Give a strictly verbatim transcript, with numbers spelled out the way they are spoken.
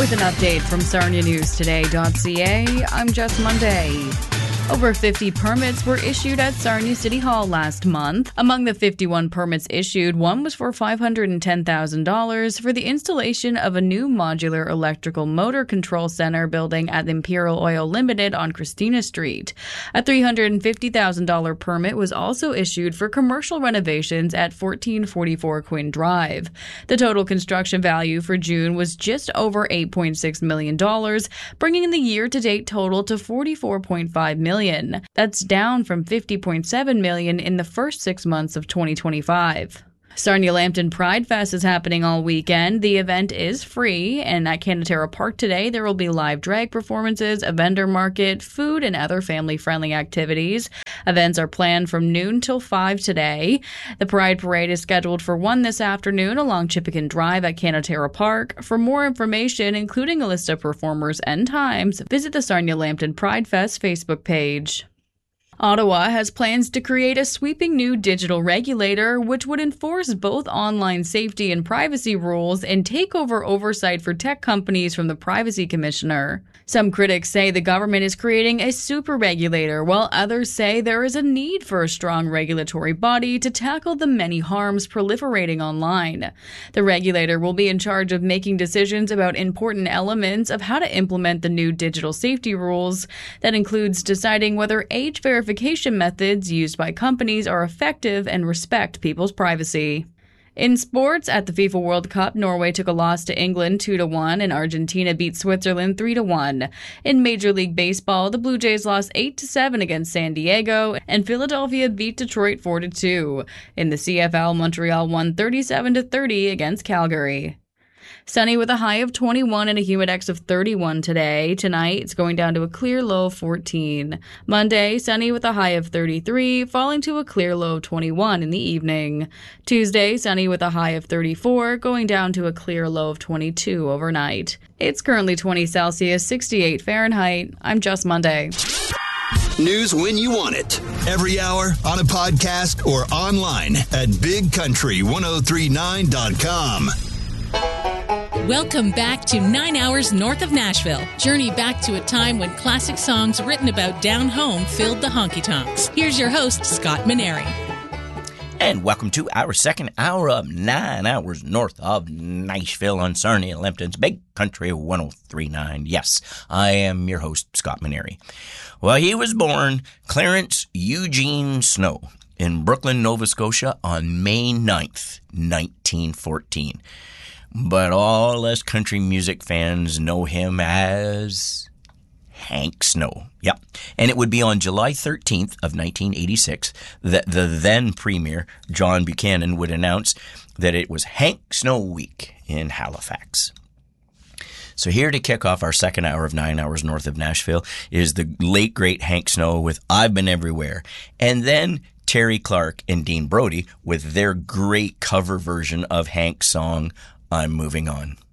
With an update from Sarnia News Today dot c a, I'm Jess Monday. Over fifty permits were issued at Sarnia City Hall last month. Among the fifty-one permits issued, one was for five hundred ten thousand dollars for the installation of a new modular electrical motor control center building at Imperial Oil Limited on Christina Street. A three hundred fifty thousand dollars permit was also issued for commercial renovations at fourteen forty-four Quinn Drive. The total construction value for June was just over eight point six million dollars, bringing the year-to-date total to forty-four point five million dollars. That's down from fifty point seven million dollars in the first six months of twenty twenty-five. Sarnia Lambton Pride Fest is happening all weekend. The event is free, and at Canatera Park today, there will be live drag performances, a vendor market, food, and other family-friendly activities. Events are planned from noon till five today. The Pride Parade is scheduled for one this afternoon along Chippewa Drive at Canatera Park. For more information, including a list of performers and times, visit the Sarnia Lambton Pride Fest Facebook page. Ottawa has plans to create a sweeping new digital regulator which would enforce both online safety and privacy rules and take over oversight for tech companies from the Privacy Commissioner. Some critics say the government is creating a super regulator, while others say there is a need for a strong regulatory body to tackle the many harms proliferating online. The regulator will be in charge of making decisions about important elements of how to implement the new digital safety rules. That includes deciding whether age verification methods used by companies are effective and respect people's privacy. In sports, at the FIFA World Cup, Norway took a loss to England two to one and Argentina beat Switzerland three to one. In Major League Baseball, the Blue Jays lost eight to seven against San Diego and Philadelphia beat Detroit four to two. In the C F L, Montreal won thirty-seven to thirty against Calgary. Sunny with a high of twenty-one and a humidex of thirty-one today. Tonight, it's going down to a clear low of fourteen. Monday, sunny with a high of thirty-three, falling to a clear low of twenty-one in the evening. Tuesday, sunny with a high of thirty-four, going down to a clear low of twenty-two overnight. It's currently twenty Celsius, sixty-eight Fahrenheit. I'm Just Monday. News when you want it. Every hour, on a podcast, or online at big country ten thirty-nine dot com. Welcome back to Nine Hours North of Nashville. Journey back to a time when classic songs written about down home filled the honky-tonks. Here's your host, Scott Maneri. And welcome to our second hour of Nine Hours North of Nashville on Sarnia Lambton's Big Country ten thirty-nine. Yes, I am your host, Scott Maneri. Well, he was born Clarence Eugene Snow in Brooklyn, Nova Scotia on May ninth, nineteen fourteen. But all us country music fans know him as Hank Snow. Yep. And it would be on July thirteenth of nineteen eighty-six that the then Premier, John Buchanan, would announce that it was Hank Snow Week in Halifax. So here to kick off our second hour of Nine Hours North of Nashville is the late, great Hank Snow with I've Been Everywhere. And then Terry Clark and Dean Brody with their great cover version of Hank's song, I'm Moving On.